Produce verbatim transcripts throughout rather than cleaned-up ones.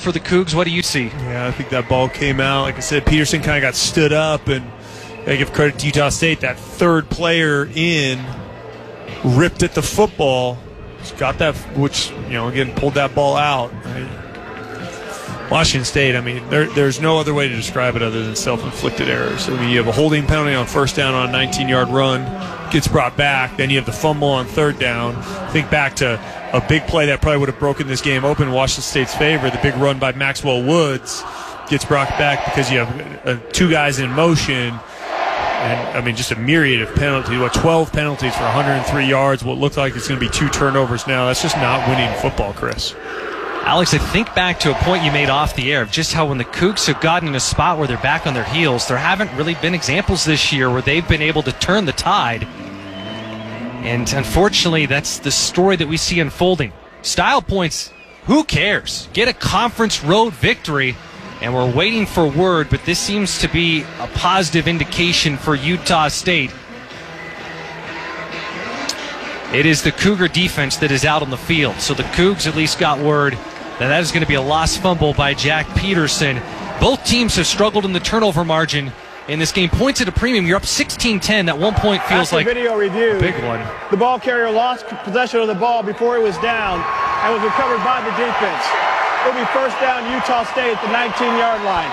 for the Cougs. What do you see? Yeah, I think that ball came out. Like I said, Peterson kind of got stood up, and I give credit to Utah State. That third player in ripped at the football, got that, which, you know, again, pulled that ball out. Right? Washington State, I mean, there, there's no other way to describe it other than self-inflicted errors. I mean, you have a holding penalty on first down on a nineteen-yard run, gets brought back. Then you have the fumble on third down. Think back to a big play that probably would have broken this game open in Washington State's favor. The big run by Maxwell Woods gets brought back because you have uh, two guys in motion. And, I mean, just a myriad of penalties. What, twelve penalties for one hundred three yards. What looked like it's going to be two turnovers now. That's just not winning football, Chris. Alex, I think back to a point you made off the air of just how when the Cougs have gotten in a spot where they're back on their heels, there haven't really been examples this year where they've been able to turn the tide. And unfortunately, that's the story that we see unfolding. Style points, who cares? Get a conference road victory, and we're waiting for word, but this seems to be a positive indication for Utah State. It is the Cougar defense that is out on the field, so the Cougs at least got word that that is going to be a lost fumble by Jack Peterson. Both teams have struggled in the turnover margin in this game. Points at a premium. You're up sixteen ten. That one point feels After like video review, a big one. The ball carrier lost possession of the ball before he was down and was recovered by the defense. It'll be first down Utah State at the nineteen-yard line.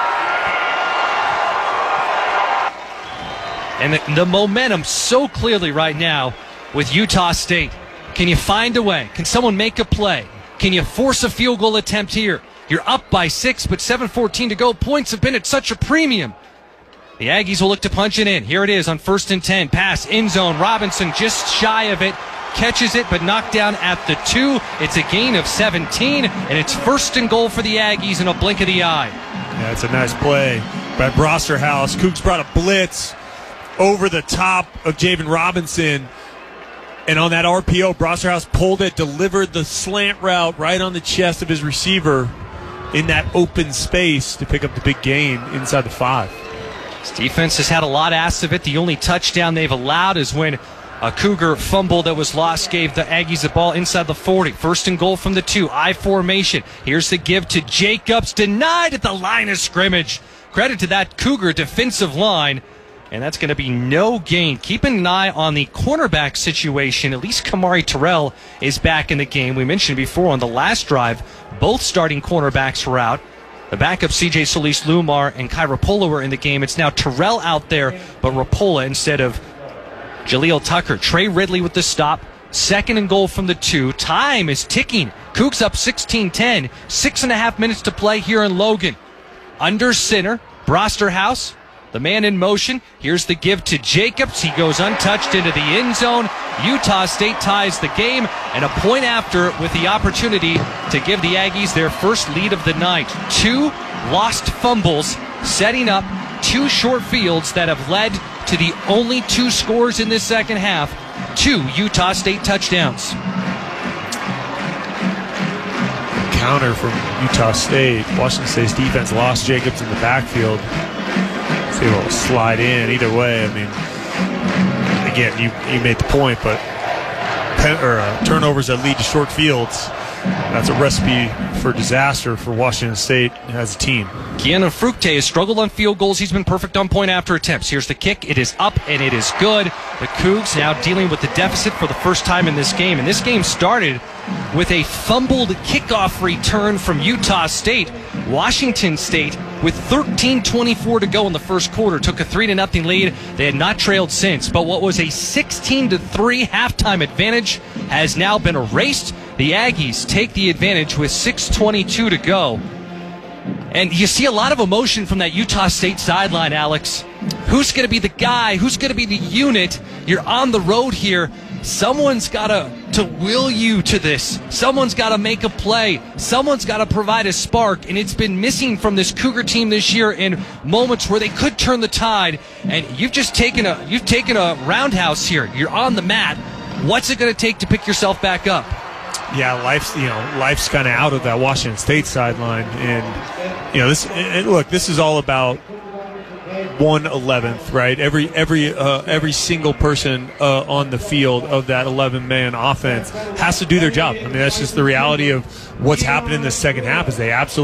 And the, the momentum so clearly right now with Utah State. Can you find a way? Can someone make a play? Can you force a field goal attempt here? You're up by six, but seven fourteen to go. Points have been at such a premium. The Aggies will look to punch it in. Here it is on first and ten. Pass, end zone. Robinson just shy of it. Catches it, but knocked down at the two. It's a gain of seventeen, and it's first and goal for the Aggies in a blink of the eye. Yeah, it's a nice play by Brosterhouse. Cougs brought a blitz over the top of Javen Robinson. And on that R P O, Brosterhouse pulled it, delivered the slant route right on the chest of his receiver in that open space to pick up the big gain inside the five. This defense has had a lot asked of it. The only touchdown they've allowed is when a Cougar fumble that was lost gave the Aggies the ball inside the forty. First and goal from the two. I formation. Here's the give to Jacobs. Denied at the line of scrimmage. Credit to that Cougar defensive line. And that's going to be no gain. Keep an eye on the cornerback situation. At least Kamari Terrell is back in the game. We mentioned before on the last drive, both starting cornerbacks were out. The backup C J Solis-Lumar and Kai Rapola were in the game. It's now Terrell out there, but Rapola instead of Jaleel Tucker. Trey Ridley with the stop. Second and goal from the two. Time is ticking. Cougs up sixteen ten. Six and a half minutes to play here in Logan. Under center, Brosterhouse. The man in motion. Here's the give to Jacobs. He goes untouched into the end zone. Utah State ties the game, and a point after with the opportunity to give the Aggies their first lead of the night. Two lost fumbles setting up two short fields that have led to the only two scores in this second half. Two Utah State touchdowns. Counter from Utah State. Washington State's defense lost Jacobs in the backfield. See, it'll slide in either way. I mean, again, you you made the point, but pen, or uh, turnovers that lead to short fields, that's a recipe for disaster for Washington State as a team. Keanu Fructe has struggled on field goals. He's been perfect on point after attempts. Here's the kick. It is up, and it is good. The Cougs now dealing with the deficit for the first time in this game. And this game started with a fumbled kickoff return from Utah State. Washington State, with thirteen twenty-four to go in the first quarter, took a three to nothing lead. They had not trailed since, but what was a sixteen to three halftime advantage has now been erased. The Aggies take the advantage with six twenty-two to go. And you see a lot of emotion from that Utah State sideline, Alex. Who's going to be the guy? Who's going to be the unit? You're on the road here. Someone's got to to will you to this. Someone's got to make a play. Someone's got to provide a spark, and it's been missing from this Cougar team this year in moments where they could turn the tide. And you've just taken a you've taken a roundhouse here. You're on the mat. What's it going to take to pick yourself back up? Yeah, life's you know life's kind of out of that Washington State sideline, and you know this. And look, this is all about one eleventh, right? Every every uh, every single person uh, on the field of that eleven man offense has to do their job. I mean, that's just the reality of what's happened in the second half. Is they absolutely